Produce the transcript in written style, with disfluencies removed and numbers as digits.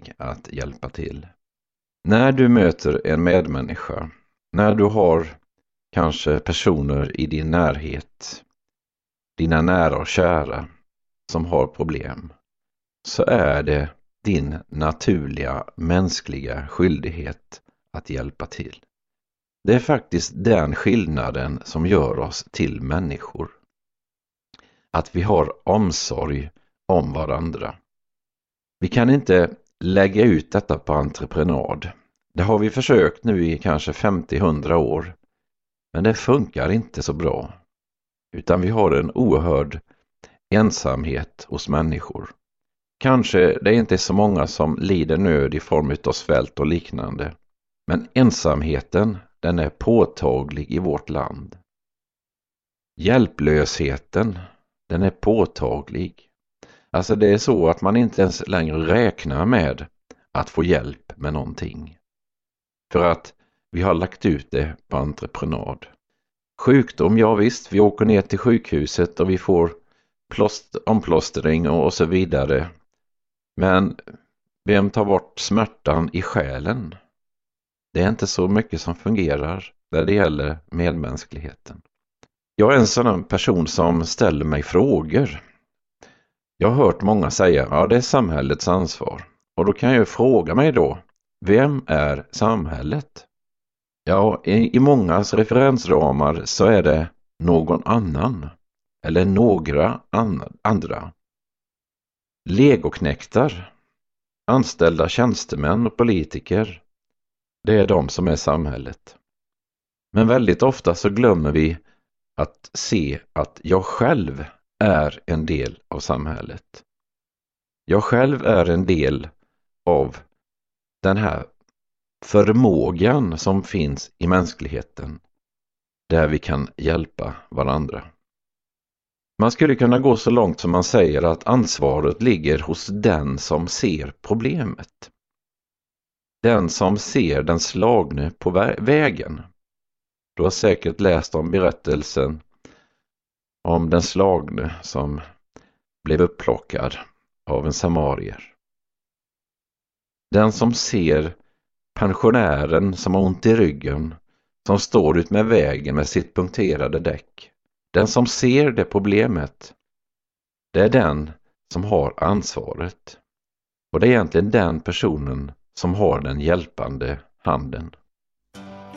villig att hjälpa till. När du möter en medmänniska, när du har kanske personer i din närhet, dina nära och kära som har problem, så är det din naturliga mänskliga skyldighet att hjälpa till. Det är faktiskt den skillnaden som gör oss till människor. Att vi har omsorg om varandra. Vi kan inte lägga ut detta på entreprenad. Det har vi försökt nu i kanske 50-100 år. Men det funkar inte så bra. Utan vi har en oerhörd ensamhet hos människor. Kanske det är inte så många som lider nöd i form av svält och liknande. Men ensamheten, den är påtaglig i vårt land. Hjälplösheten, den är påtaglig. Alltså det är så att man inte ens längre räknar med att få hjälp med någonting. För att vi har lagt ut det på entreprenad. Sjukdom, ja visst, vi åker ner till sjukhuset och vi får omplåstring och så vidare. Men vem tar bort smärtan i själen? Det är inte så mycket som fungerar när det gäller medmänskligheten. Jag är en sån person som ställer mig frågor. Jag har hört många säga, ja det är samhällets ansvar. Och då kan jag fråga mig då, vem är samhället? Ja, i mångas referensramar så är det någon annan. Eller några andra. Legoknektar, anställda tjänstemän och politiker. Det är de som är samhället. Men väldigt ofta så glömmer vi att se att jag själv är en del av samhället. Jag själv är en del av den här förmågan som finns i mänskligheten där vi kan hjälpa varandra. Man skulle kunna gå så långt som man säger att ansvaret ligger hos den som ser problemet. Den som ser den slagne på vägen. Du har säkert läst om berättelsen om den slagne som blev upplockad av en samarier. Den som ser pensionären som har ont i ryggen, som står ut med vägen med sitt punkterade däck. Den som ser det problemet, det är den som har ansvaret. Och det är egentligen den personen som har den hjälpande handen.